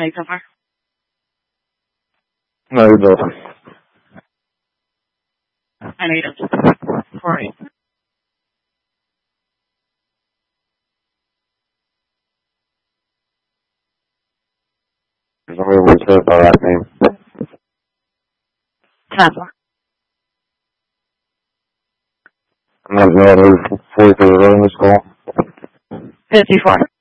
Can I come far? No, you don't. I need it. For me. There's only one said by that name. 10. I'm not going to 43 running this call. 54.